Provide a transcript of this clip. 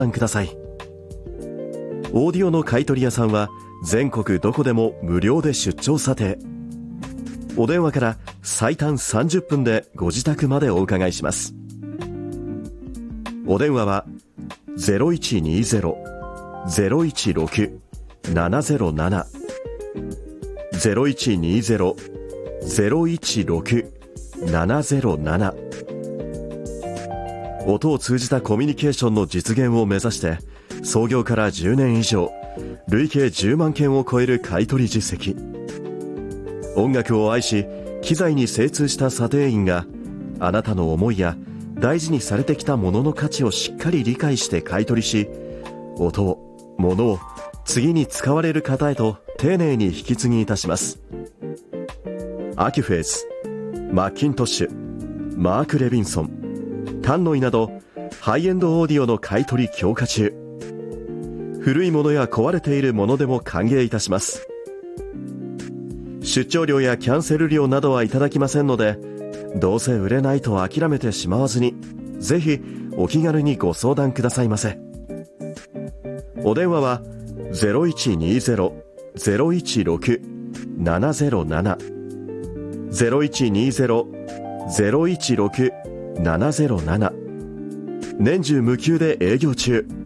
ください。オーディオの買取屋さんは全国どこでも無料で出張査定。お電話から最短30分でご自宅までお伺いします。お電話は 0120-016-707 0120-016-707。音を通じたコミュニケーションの実現を目指して創業から10年以上、累計10万件を超える買取実績。音楽を愛し機材に精通した査定員があなたの思いや大事にされてきたものの価値をしっかり理解して買い取りし、音を、物を次に使われる方へと丁寧に引き継ぎいたします。アキュフェーズ、マッキントッシュ、マーク・レビンソン、タンノイなどハイエンドオーディオの買い取り強化中。古いものや壊れているものでも歓迎いたします。出張料やキャンセル料などはいただきませんので、どうせ売れないと諦めてしまわずに、ぜひお気軽にご相談くださいませ。お電話は 0120-016-707 0120-016-707。年中無休で営業中。